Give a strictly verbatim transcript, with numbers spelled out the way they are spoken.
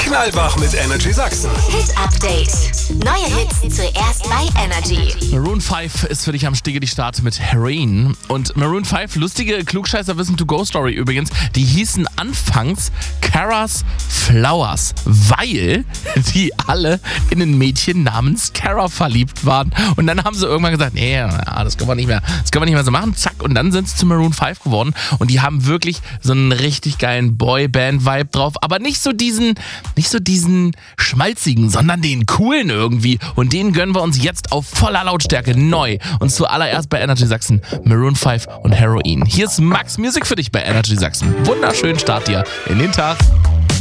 Knallwach mit Energy Sachsen. Hit Update. Neue Hits zuerst bei Energy. Maroon fünf ist für dich am Start mit Heroin. Und Maroon fünf, lustige Klugscheißer-Wissen-to-go-Story übrigens, die hießen anfangs Cara's Flowers, weil die alle in ein Mädchen namens Cara verliebt waren. Und dann haben sie irgendwann gesagt, nee, das können wir nicht mehr, das können wir nicht mehr so machen. Zack, und dann sind sie zu Maroon fünf geworden. Und die haben wirklich so einen richtig geilen Boyband-Vibe drauf. Aber nicht so diesen, nicht so diesen schmalzigen, sondern den coolen irgendwie. Und den gönnen wir uns jetzt auf voller Lautstärke neu. Und zuallererst bei Energy Sachsen Maroon fünf und Heroin. Hier ist Max Music für dich bei Energy Sachsen. Wunderschönen Start dir in den Tag.